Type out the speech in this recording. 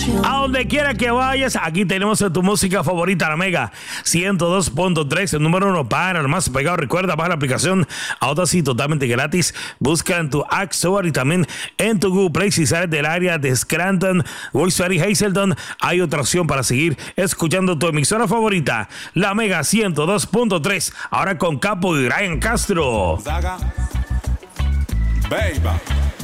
A donde quiera que vayas, aquí tenemos tu música favorita, la Mega 102.3, el número uno para el más pegado. Recuerda, baja la aplicación Audacity totalmente gratis. Busca en tu App Store y también en tu Google Play. Si sales del área de Scranton, Wilkes-Barre y Hazleton, hay otra opción para seguir escuchando tu emisora favorita, la Mega 102.3. Ahora con Capo y Ryan Castro. Zaga. Baby.